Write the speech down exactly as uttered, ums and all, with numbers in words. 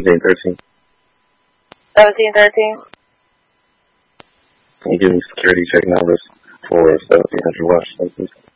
seventeen thirteen. Seventeen thirteen. Can you give me security check numbers for seventeen hundred Washington, please?